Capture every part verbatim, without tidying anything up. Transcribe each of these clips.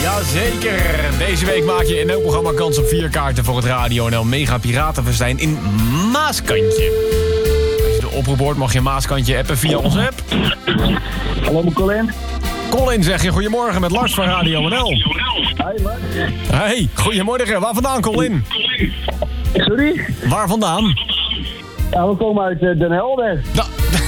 Jazeker. Deze week maak je in elk programma kans op vier kaarten voor het Radio N L Mega Piratenfestijn in Maaskantje. Als je de oproep hoort, mag je Maaskantje appen via onze app. Hallo, mijn Colin. Colin, zeg je goedemorgen met Lars van Radio N L. Hi, Lars. Hey, goedemorgen. Waar vandaan, Colin? Sorry? Waar vandaan? Ja, we komen uit uh, Den Helder. Da-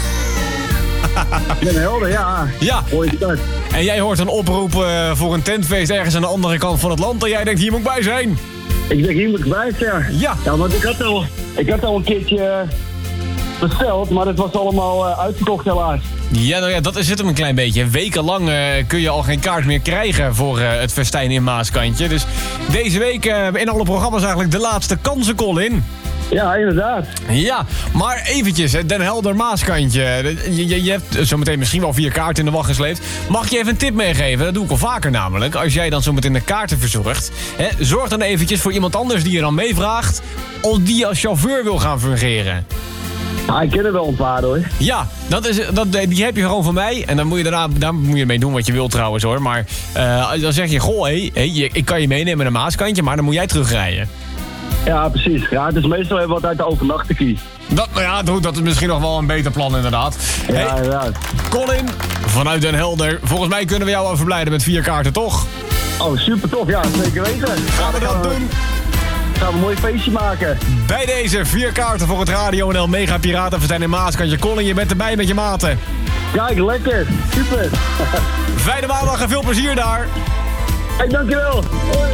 Den Helder, ja. Ja. Mooie stad. En jij hoort een oproep uh, voor een tentfeest ergens aan de andere kant van het land en jij denkt, hier moet ik bij zijn. Ik denk, hier moet ik bij zijn. Ja. Ja, want ik had al, ik had al een keertje uh, besteld, maar het was allemaal uh, uitverkocht helaas. Ja, nou ja, dat is het hem een klein beetje. Wekenlang uh, kun je al geen kaart meer krijgen voor uh, het festijn in Maaskantje. Dus deze week uh, in alle programma's eigenlijk de laatste kansen, Colin. Ja, inderdaad. Ja, maar eventjes, hè, Den Helder Maaskantje. Je, je, je hebt zometeen misschien wel vier kaarten in de wacht gesleept. Mag je even een tip meegeven? Dat doe ik al vaker namelijk. Als jij dan zometeen de kaarten verzorgt, hè, zorg dan eventjes voor iemand anders die je dan meevraagt, of die als chauffeur wil gaan fungeren. Ah, ik ken er wel een paar hoor. Ja, dat is, dat, die heb je gewoon van mij. En dan moet je daarna daar moet je mee doen wat je wilt trouwens hoor. Maar uh, dan zeg je, goh, hé, hey, hey, ik kan je meenemen naar Maaskantje, maar dan moet jij terugrijden. Ja, precies. Ja, het is meestal even wat uit de overnachten kies. Dat, nou ja, dat is misschien nog wel een beter plan inderdaad. Ja, Hey, inderdaad. Colin, vanuit Den Helder. Volgens mij kunnen we jou wel verblijden met vier kaarten, toch? Oh, super tof. Ja, zeker weten. Gaan we dat doen? Gaan we een mooi feestje maken. Bij deze vier kaarten voor het Radio N L Mega Piratenfestijn in Maaskantje. Colin, je bent erbij met je maten. Kijk, lekker. Super. Fijne maandag en veel plezier daar. Hey, dankjewel. Hoi.